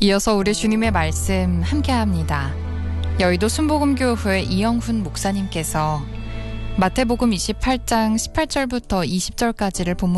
이어서 우리 주님의 말씀 함께합니다. 여의도 순복음교회 이영훈 목사님께서 마태복음 28장 18절부터 20절까지를 본문